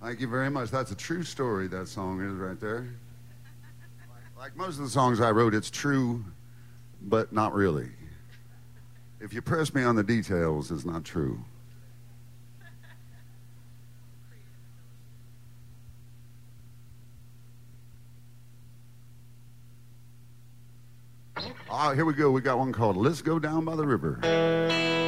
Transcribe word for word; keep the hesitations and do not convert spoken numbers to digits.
Thank you very much. That's a true story, that song is right there. Like most of the songs I wrote, it's true, but not really. If you press me on the details, it's not true. Oh, here we go. We got one called Let's Go Down by the River.